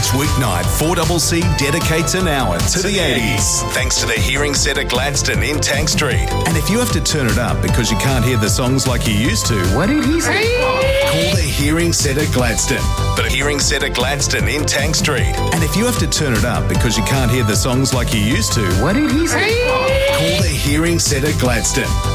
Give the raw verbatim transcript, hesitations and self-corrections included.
Each weeknight, four C C dedicates an hour to the eighties, thanks to the Hearing Centre Gladstone in Tank Street. And if you have to turn it up because you can't hear the songs like you used to, what did he say? Call the Hearing Centre Gladstone. The Hearing Centre Gladstone in Tank Street. And if you have to turn it up because you can't hear the songs like you used to, what did he say? Call the Hearing Centre Gladstone.